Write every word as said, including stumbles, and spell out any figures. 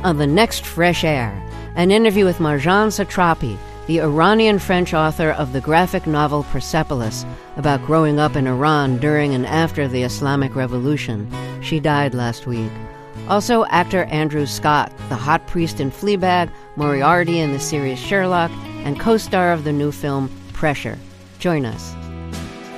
On the next Fresh Air, an interview with Marjane Satrapi, the Iranian-French author of the graphic novel Persepolis, about growing up in Iran during and after the Islamic Revolution. She died last week. Also, actor Andrew Scott, the hot priest in Fleabag, Moriarty in the series Sherlock, and co-star of the new film Pressure. Join us.